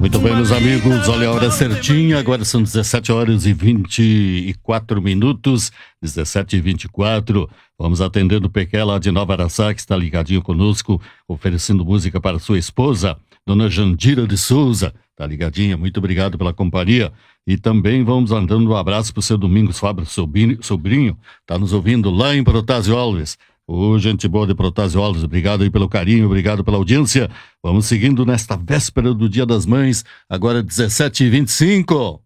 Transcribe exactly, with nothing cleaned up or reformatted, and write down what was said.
Muito bem, meus amigos, olha a hora certinha, agora são dezessete horas e vinte e quatro minutos, dezessete e vinte e quatro. Vamos atendendo o Pequé lá de Nova Araçá, que está ligadinho conosco, oferecendo música para sua esposa, dona Jandira de Souza, tá ligadinha, muito obrigado pela companhia. E também vamos andando um abraço para o seu Domingos Fábio Sobrinho, sobrinho, tá nos ouvindo lá em Protásio Alves. Ô, gente boa de Protásio Alves, obrigado aí pelo carinho, obrigado pela audiência. Vamos seguindo nesta véspera do Dia das Mães, agora dezessete e vinte e cinco.